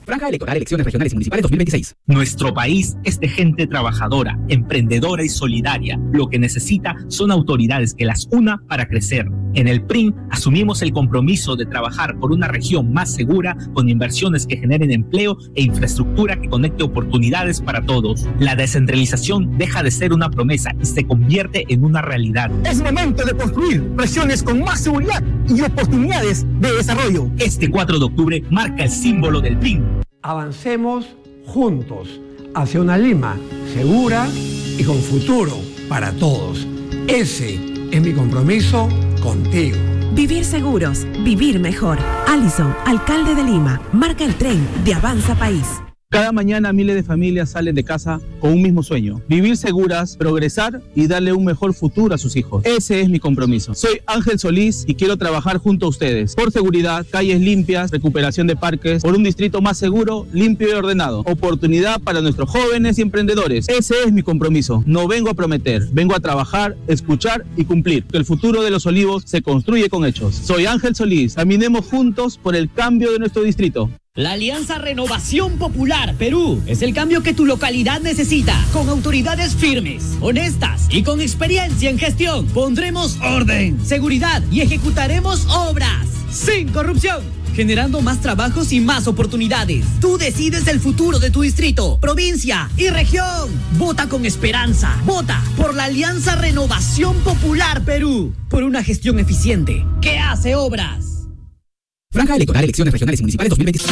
Franja electoral, elecciones regionales y municipales 2026. Nuestro país es de gente trabajadora, emprendedora y solidaria. Lo que necesita son autoridades que las una para crecer. En el PRIN asumimos el compromiso de trabajar por una región más segura, con inversiones que generen empleo e infraestructura que conecte oportunidades para todos. La descentralización deja de ser una promesa y se convierte en una realidad. Es momento de construir regiones con más seguridad y oportunidades de desarrollo. Este 4 de octubre marca el símbolo del PRIN. Avancemos juntos hacia una Lima segura y con futuro para todos. Ese es mi compromiso contigo. Vivir seguros, vivir mejor. Alison, alcalde de Lima, marca el tren de Avanza País. Cada mañana miles de familias salen de casa con un mismo sueño: vivir seguras, progresar y darle un mejor futuro a sus hijos. Ese es mi compromiso. Soy Ángel Solís y quiero trabajar junto a ustedes por seguridad, calles limpias, recuperación de parques, por un distrito más seguro, limpio y ordenado. Oportunidad para nuestros jóvenes y emprendedores. Ese es mi compromiso. No vengo a prometer, vengo a trabajar, escuchar y cumplir. Que el futuro de Los Olivos se construye con hechos. Soy Ángel Solís. Caminemos juntos por el cambio de nuestro distrito. La Alianza Renovación Popular Perú es el cambio que tu localidad necesita. Con autoridades firmes, honestas y con experiencia en gestión, pondremos orden, seguridad y ejecutaremos obras sin corrupción, generando más trabajos y más oportunidades. Tú decides el futuro de tu distrito, provincia y región. Vota con esperanza. Vota por la Alianza Renovación Popular Perú. Por una gestión eficiente que hace obras. Franja electoral, elecciones regionales y municipales 2026.